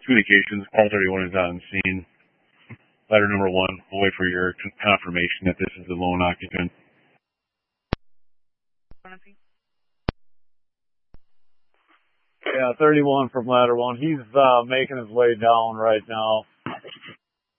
communications, call 31 is on scene. Ladder number 1, we'll wait for your confirmation that this is the lone occupant. Yeah, 31 from ladder 1. He's making his way down right now.